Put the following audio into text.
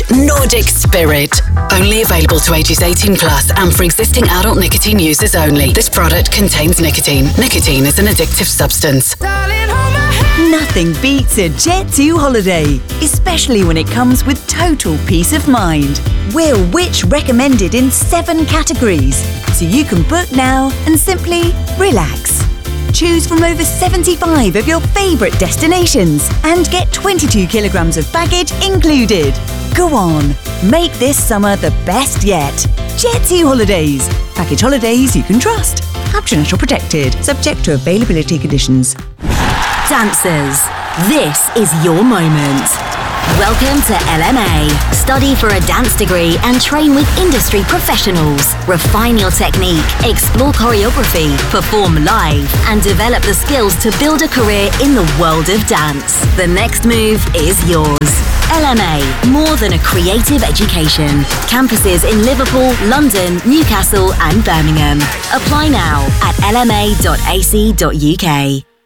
Nordic Spirit. Only available to ages 18 plus and for existing adult nicotine users only. This product contains nicotine. Nicotine is an addictive substance. Nothing beats a Jet2 holiday, especially when it comes with total peace of mind. We're Which recommended in 7 categories, so you can book now and simply relax. Choose from over 75 of your favourite destinations and get 22 kilograms of baggage included. Go on, make this summer the best yet. Jet2 Holidays. Package holidays you can trust. Optional protected, subject to availability conditions. Dancers, this is your moment. Welcome to LMA. Study for a dance degree and train with industry professionals. Refine your technique, explore choreography, perform live, and develop the skills to build a career in the world of dance. The next move is yours. LMA, more than a creative education. Campuses in Liverpool, London, Newcastle, and Birmingham. Apply now at lma.ac.uk.